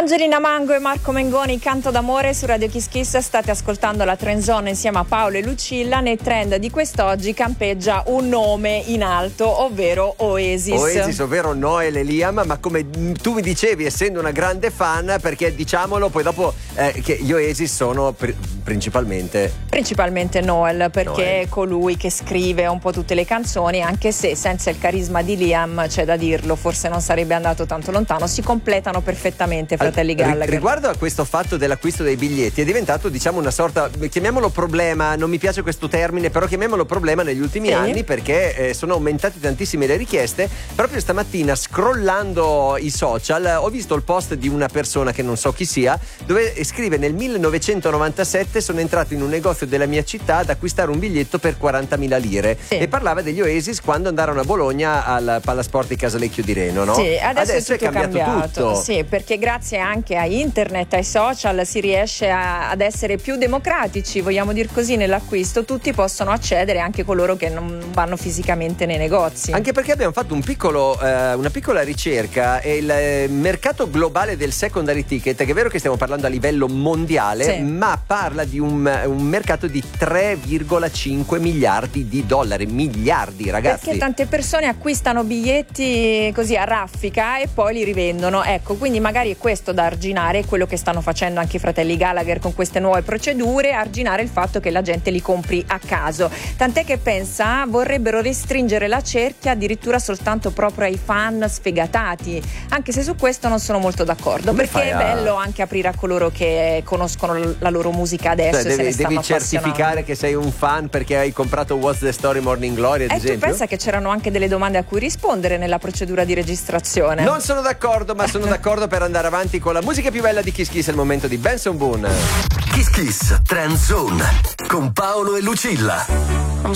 Angelina Mango e Marco Mengoni, Canto d'amore su Radio Kiss Kiss. State ascoltando la Trend Zone insieme a Paolo e Lucilla. Nei trend di quest'oggi campeggia un nome in alto, ovvero Oasis. Oasis, ovvero Noel e Liam, ma come tu mi dicevi, essendo una grande fan, perché diciamolo poi dopo che gli Oasis sono principalmente Noel, perché Noel è colui che scrive un po' tutte le canzoni, anche se senza il carisma di Liam, c'è da dirlo, forse non sarebbe andato tanto lontano. Si completano perfettamente fratelli Gallagher. Riguardo a questo fatto dell'acquisto dei biglietti, è diventato, diciamo, una sorta, chiamiamolo problema, non mi piace questo termine, però chiamiamolo problema negli ultimi anni, perché sono aumentate tantissime le richieste. Proprio stamattina, scrollando i social, ho visto il post di una persona che non so chi sia, dove scrive: nel 1997 sono entrato in un negozio della mia città ad acquistare un biglietto per 40.000 lire, e parlava degli Oasis quando andarono a Bologna al Palasport di Casalecchio di Reno, no? Sì, adesso è tutto cambiato tutto. Sì, perché grazie anche a internet, ai social, si riesce ad essere più democratici, vogliamo dir così, nell'acquisto. Tutti possono accedere, anche coloro che non vanno fisicamente nei negozi. Anche perché abbiamo fatto una piccola ricerca, e il mercato globale del secondary ticket, che è vero che stiamo parlando a livello mondiale, ma parla di un mercato di 3,5 miliardi di dollari. Miliardi, ragazzi. Perché tante persone acquistano biglietti così a raffica e poi li rivendono. Ecco, quindi magari è questo da arginare, è quello che stanno facendo anche i fratelli Gallagher con queste nuove procedure, arginare il fatto che la gente li compri a caso. Tant'è che vorrebbero restringere la cerchia addirittura soltanto proprio ai fan sfegatati, anche se su questo non sono molto d'accordo. Come perché è bello anche aprire a coloro che conoscono la loro musica adesso, cioè, e se ne stanno devi certificare che sei un fan perché hai comprato What's the Story Morning Glory, ad esempio. Tu pensa che c'erano anche delle domande a cui rispondere nella procedura di registrazione? Non sono d'accordo, ma sono d'accordo per andare avanti con la musica più bella di Kiss Kiss. È il momento di Benson Boone. Kiss Kiss Trend Zone con Paolo e Lucilla.